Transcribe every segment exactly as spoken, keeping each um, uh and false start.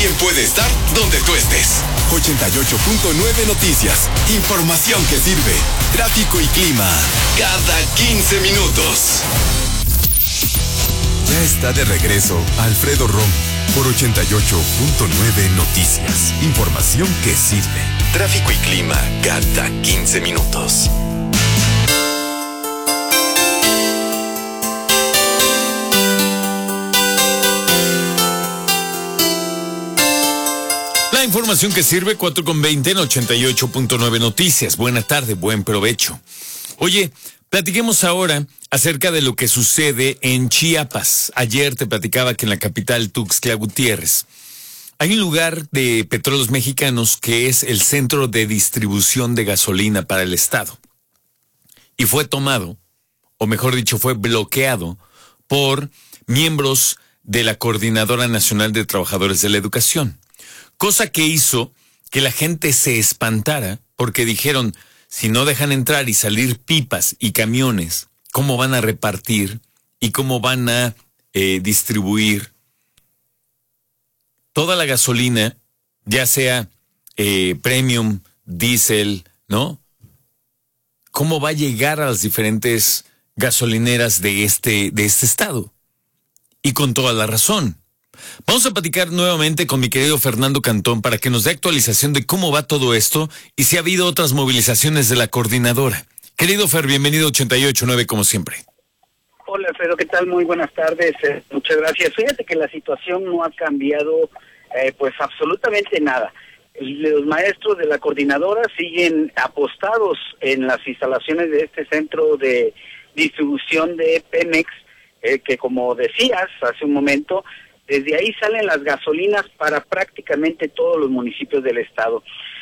también puede estar donde tú estés. ochenta y ocho punto nueve Noticias. Información que sirve. Tráfico y clima. Cada quince minutos. Ya está de regreso Alfredo Romo por ochenta y ocho punto nueve Noticias. Información que sirve. Tráfico y clima cada quince minutos. La información que sirve, cuatro con veinte en ochenta y ocho punto nueve Noticias. Buena tarde, buen provecho. Oye, platiquemos ahora acerca de lo que sucede en Chiapas. Ayer te platicaba que en la capital Tuxtla Gutiérrez hay un lugar de Petróleos Mexicanos que es el centro de distribución de gasolina para el estado. Y fue tomado, o mejor dicho, fue bloqueado por miembros de la Coordinadora Nacional de Trabajadores de la Educación. Cosa que hizo que la gente se espantara porque dijeron, si no dejan entrar y salir pipas y camiones, ¿cómo van a repartir y cómo van a eh, distribuir toda la gasolina, ya sea eh, premium, diésel, ¿no? ¿Cómo va a llegar a las diferentes gasolineras de este, de este estado? Y con toda la razón. Vamos a platicar nuevamente con mi querido Fernando Cantón para que nos dé actualización de cómo va todo esto y si ha habido otras movilizaciones de la coordinadora. Querido Fer, bienvenido a ochenta y ocho punto nueve como siempre. Hola Alfredo, ¿qué tal? Muy buenas tardes, eh, muchas gracias. Fíjate que la situación no ha cambiado eh, pues absolutamente nada. Los maestros de la coordinadora siguen apostados en las instalaciones de este centro de distribución de Pemex, eh, que como decías hace un momento, desde ahí salen las gasolinas para prácticamente todos los municipios del estado.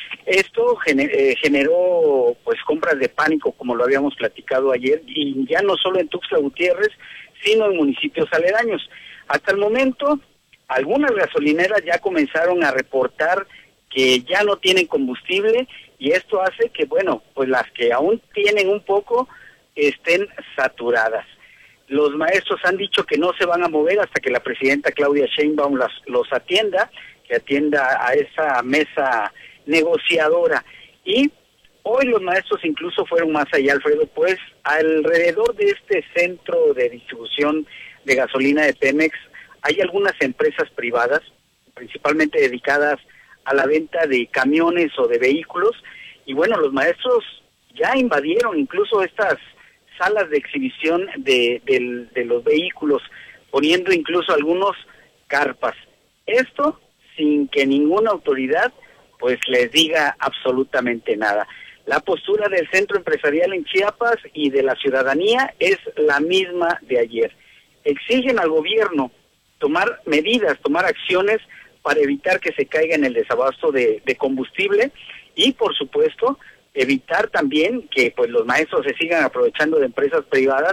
Esto gener, eh, generó pues compras de pánico, como lo habíamos platicado ayer, y ya no solo en Tuxtla Gutiérrez, sino en municipios aledaños. Hasta el momento, algunas gasolineras ya comenzaron a reportar que ya no tienen combustible, y esto hace que, bueno, pues las que aún tienen un poco estén saturadas. Los maestros han dicho que no se van a mover hasta que la presidenta Claudia Sheinbaum las, los atienda, que atienda a esa mesa negociadora. Y hoy los maestros incluso fueron más allá, Alfredo, pues alrededor de este centro de distribución de gasolina de Pemex hay algunas empresas privadas, principalmente dedicadas a la venta de camiones o de vehículos, y bueno, los maestros ya invadieron incluso estas salas de exhibición de, de, de los vehículos, poniendo incluso algunos carpas. Esto sin que ninguna autoridad pues les diga absolutamente nada. La postura del centro empresarial en Chiapas y de la ciudadanía es la misma de ayer. Exigen al gobierno tomar medidas, tomar acciones para evitar que se caiga en el desabasto de, de combustible y, por supuesto, evitar también que pues los maestros se sigan aprovechando de empresas privadas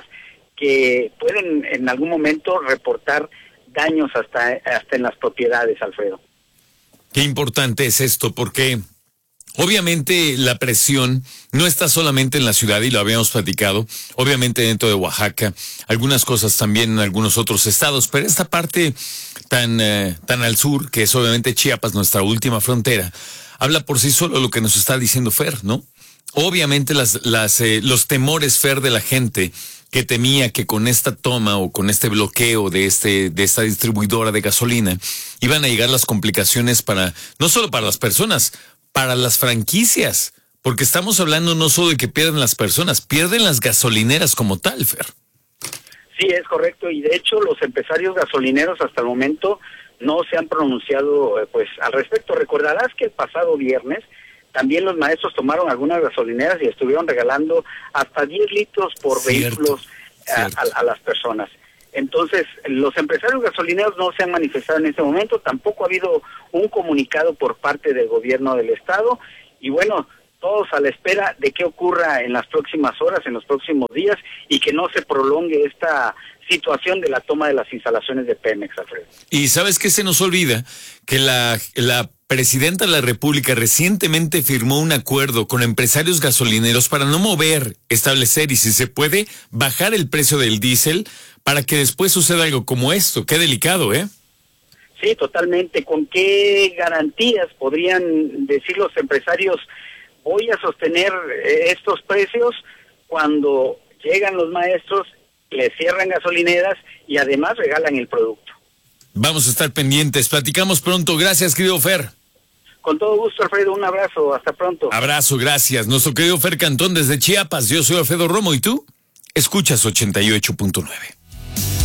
que pueden en algún momento reportar daños hasta, hasta en las propiedades, Alfredo. Qué importante es esto, porque obviamente la presión no está solamente en la ciudad, y lo habíamos platicado, obviamente dentro de Oaxaca, algunas cosas también en algunos otros estados, pero esta parte tan, eh, tan al sur, que es obviamente Chiapas, nuestra última frontera, habla por sí solo lo que nos está diciendo Fer, ¿no? Obviamente las, las, eh, los temores, Fer, de la gente que temía que con esta toma o con este bloqueo de este de esta distribuidora de gasolina iban a llegar las complicaciones para, no solo para las personas, para las franquicias, porque estamos hablando no solo de que pierden las personas, pierden las gasolineras como tal, Fer. Sí, es correcto, y de hecho los empresarios gasolineros hasta el momento no se han pronunciado pues al respecto. Recordarás que el pasado viernes también los maestros tomaron algunas gasolineras y estuvieron regalando hasta diez litros por cierto, vehículos a, a, a las personas. Entonces, los empresarios gasolineros no se han manifestado en este momento, tampoco ha habido un comunicado por parte del gobierno del estado, y bueno, todos a la espera de qué ocurra en las próximas horas, en los próximos días, y que no se prolongue esta situación de la toma de las instalaciones de Pemex, Alfredo. Y ¿sabes qué se nos olvida? Que la, la presidenta de la República recientemente firmó un acuerdo con empresarios gasolineros para no mover, establecer y, si se puede, bajar el precio del diésel para que después suceda algo como esto. Qué delicado, ¿eh? Sí, totalmente. ¿Con qué garantías podrían decir los empresarios, voy a sostener eh, estos precios cuando llegan los maestros, les cierran gasolineras y además regalan el producto? Vamos a estar pendientes. Platicamos pronto. Gracias, querido Fer. Con todo gusto, Alfredo. Un abrazo. Hasta pronto. Abrazo, gracias. Nuestro querido Fer Cantón desde Chiapas. Yo soy Alfredo Romo. ¿Y tú? Escuchas ochenta y ocho punto nueve.